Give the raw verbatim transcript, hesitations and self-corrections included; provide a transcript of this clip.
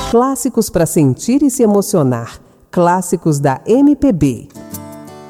Clássicos para sentir e se emocionar. Clássicos da M P B.